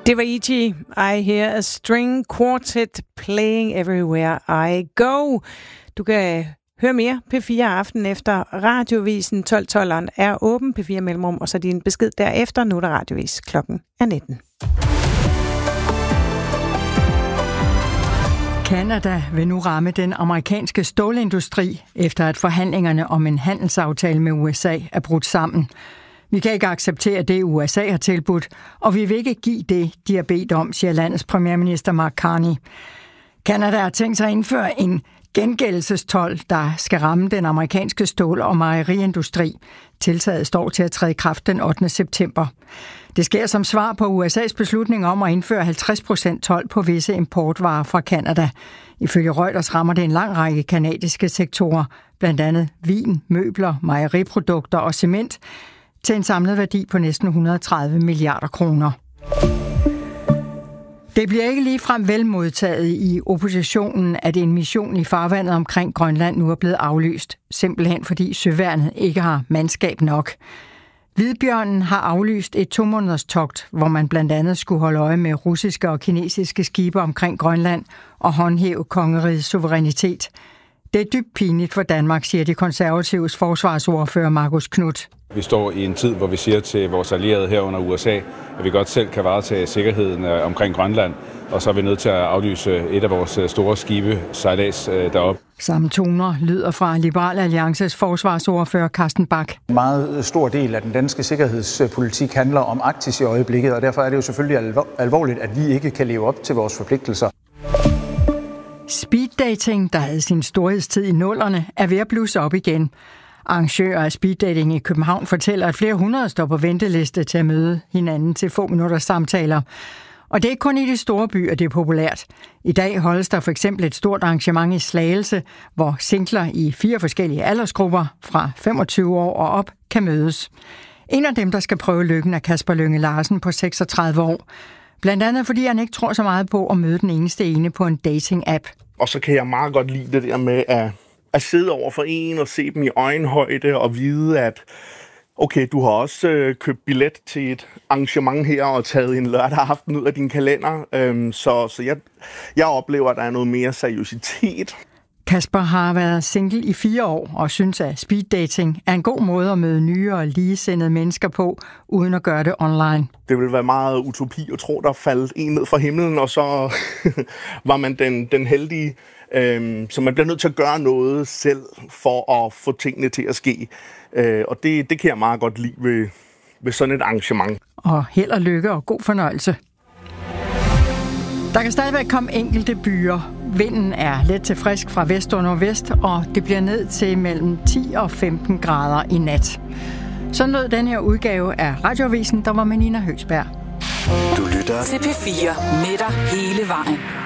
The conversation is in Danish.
Det var E.G. I hear a string quartet playing everywhere I go. Du kan høre mere P4 Aften efter Radiovisen. 12.12'eren er åben, P4 Mellemrum, og så din besked derefter. Nu er der Radiovis. Klokken er 19. Canada vil nu ramme den amerikanske stålindustri, efter at forhandlingerne om en handelsaftale med USA er brudt sammen. Vi kan ikke acceptere det, USA har tilbudt, og vi vil ikke give det, de har bedt om, siger landets premierminister Mark Carney. Canada har tænkt sig at indføre en gengældelsestolv, der skal ramme den amerikanske stål- og mejeriindustri. Tiltaget står til at træde i kraft den 8. september. Det sker som svar på USA's beslutning om at indføre 50% told på visse importvarer fra Canada. Ifølge Reuters rammer det en lang række canadiske sektorer, blandt andet vin, møbler, mejeriprodukter og cement, til en samlet værdi på næsten 130 milliarder kroner. Det bliver ikke ligefrem velmodtaget i oppositionen, at en mission i farvandet omkring Grønland nu er blevet aflyst, simpelthen fordi søværnet ikke har mandskab nok. Hvidbjørnen har aflyst et 2-måneders togt, hvor man blandt andet skulle holde øje med russiske og kinesiske skibe omkring Grønland og håndhæve kongerigets suverænitet. Det er dybt pinligt for Danmark, siger de konservatives forsvarsordfører Marcus Knuth. Vi står i en tid, hvor vi siger til vores allierede herunder USA, at vi godt selv kan varetage sikkerheden omkring Grønland, og så er vi nødt til at aflyse et af vores store skibe sejlads derop. Samme toner lyder fra Liberal Alliances forsvarsordfører Carsten Bach. En meget stor del af den danske sikkerhedspolitik handler om Arktis i øjeblikket, og derfor er det jo selvfølgelig alvorligt, at vi ikke kan leve op til vores forpligtelser. Speeddating, der havde sin storhedstid i 00'erne, er ved at blusse op igen. Arrangører af speeddating i København fortæller, at flere hundrede står på venteliste til at møde hinanden til få minutters samtaler. Og det er ikke kun i de store byer, det er populært. I dag holdes der for eksempel et stort arrangement i Slagelse, hvor singler i 4 forskellige aldersgrupper fra 25 år og op kan mødes. En af dem, der skal prøve lykken, er Kasper Lynge Larsen på 36 år. Blandt andet fordi han ikke tror så meget på at møde den eneste ene på en dating-app. Og så kan jeg meget godt lide det der med at sidde over for en og se dem i øjenhøjde og vide, at okay, du har også købt billet til et arrangement her og taget en lørdag aften ud af din kalender. Så jeg oplever, at der er noget mere seriøsitet. Kasper har været single i 4 år og synes, at speeddating er en god måde at møde nye og ligesindede mennesker på, uden at gøre det online. Det ville være meget utopi at tro, der faldt en ned fra himlen, og så var man den heldige. Så man bliver nødt til at gøre noget selv for at få tingene til at ske. Og det kan jeg meget godt lide ved sådan et arrangement. Og held og lykke og god fornøjelse. Der kan stadigvæk komme enkelte byer. Vinden er let til frisk fra vest og nordvest, og det bliver ned til mellem 10 og 15 grader i nat. Sådan lød den her udgave af Radioavisen, der var med Nina Høgsberg. Du lytter til P4 med dig hele vejen.